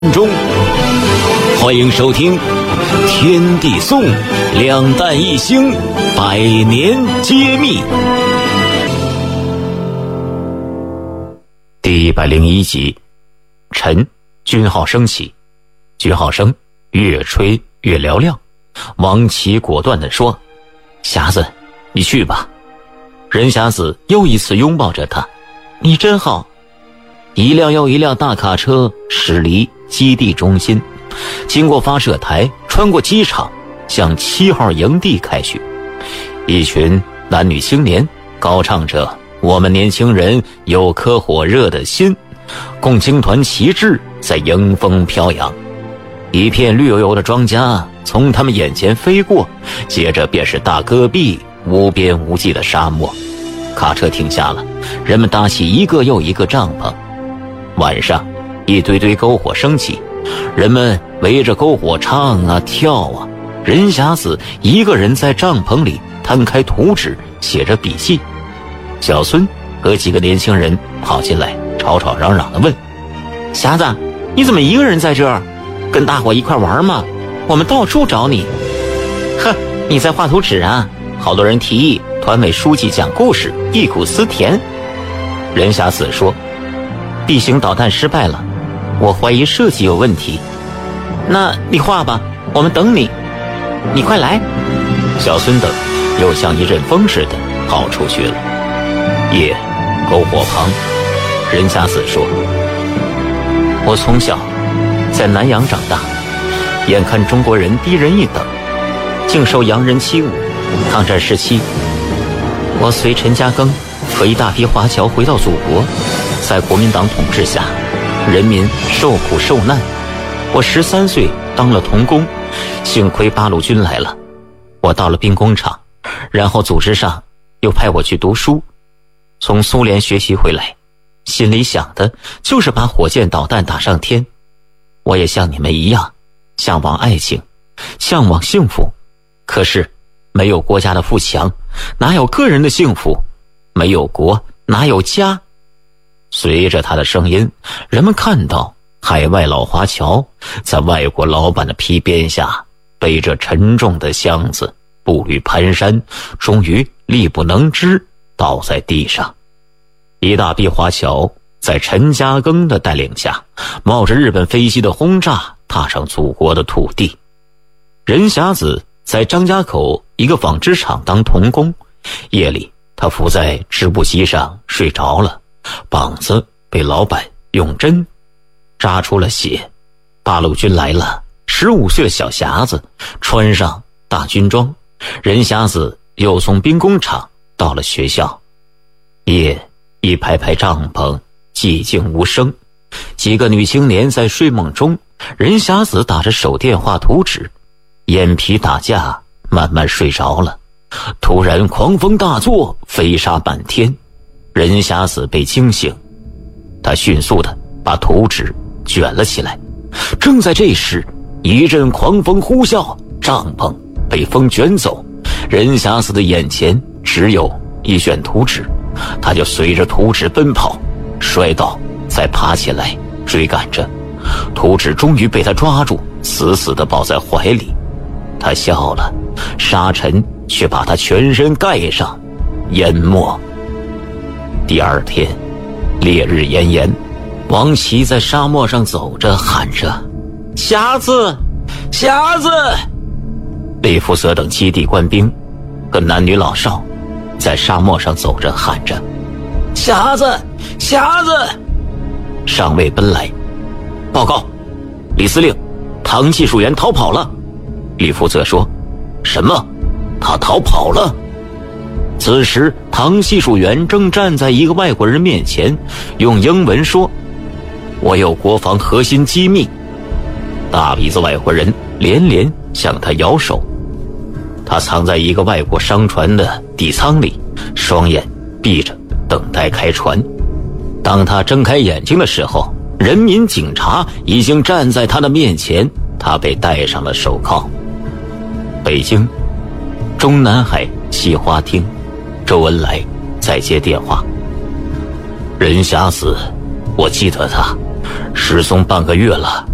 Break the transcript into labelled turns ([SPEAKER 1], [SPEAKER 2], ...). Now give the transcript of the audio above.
[SPEAKER 1] 中，欢迎收听《天地颂》，两弹一星，百年揭秘。第101集，陈军号升起，军号声越吹越嘹亮。王琦果断地说：“匣子，你去吧。”任匣子又一次拥抱着他：“你真好。”一辆又一辆大卡车驶离基地中心，经过发射台，穿过机场，向7号营地开去。一群男女青年高唱着我们年轻人有颗火热的心，共青团旗帜在迎风飘扬。一片绿油油的庄稼从他们眼前飞过，接着便是大戈壁，无边无际的沙漠。卡车停下了，人们搭起一个又一个帐篷。晚上，一堆堆篝火升起，人们围着篝火唱啊跳啊。任匣子一个人在帐篷里摊开图纸，写着笔记。小孙和几个年轻人跑进来，吵吵嚷嚷地问：“匣子，你怎么一个人在这儿？跟大伙一块玩吗？我们到处找你。”“呵，你在画图纸啊？好多人提议团委书记讲故事，忆苦思甜。”任匣子说：“地形导弹失败了，我怀疑设计有问题。那你画吧，我们等你。你快来。”小孙等又像一阵风似的跑出去了。夜，篝火旁，任匣子说：“我从小在南洋长大，眼看中国人低人一等，竟受洋人欺侮。抗战时期，我随陈嘉庚和一大批华侨回到祖国，在国民党统治下，人民受苦受难。我13岁当了童工，幸亏八路军来了，我到了兵工厂，然后组织上又派我去读书。从苏联学习回来，心里想的就是把火箭导弹打上天。我也像你们一样，向往爱情，向往幸福。可是没有国家的富强，哪有个人的幸福？没有国，哪有家？”随着他的声音，人们看到海外老华侨在外国老板的皮鞭下，背着沉重的箱子，步履蹒跚，终于力不能支，倒在地上。一大批华侨在陈嘉庚的带领下，冒着日本飞机的轰炸，踏上祖国的土地。任匣子在张家口一个纺织厂当童工，夜里他伏在织布机上睡着了，膀子被老板用针扎出了血。八路军来了，15岁的小匣子穿上大军装，任匣子又从兵工厂到了学校。夜，一排排帐篷寂静无声，几个女青年在睡梦中，任匣子打着手电画图纸，眼皮打架，慢慢睡着了。突然狂风大作，飞沙满天，任匣子被惊醒，他迅速地把图纸卷了起来。正在这时，一阵狂风呼啸，帐篷被风卷走，任匣子的眼前只有一卷图纸，他就随着图纸奔跑，摔倒再爬起来追赶着，图纸终于被他抓住，死死地抱在怀里。他笑了，沙尘却把他全身盖上，淹没。第二天，烈日炎炎，王琦在沙漠上走着，喊着：“匣子，匣子！”李福泽等基地官兵和男女老少在沙漠上走着，喊着：“匣子，匣子！”上尉奔来，报告，李司令，唐技术员逃跑了。李福泽说：“什么？他逃跑了？”此时唐技术员正站在一个外国人面前，用英文说：“我有国防核心机密。”大鼻子外国人连连向他摇手。他藏在一个外国商船的底舱里，双眼闭着，等待开船。当他睁开眼睛的时候，人民警察已经站在他的面前，他被戴上了手铐。北京中南海西花厅，周恩来在接电话：“任匣子，我记得他，失踪半个月了，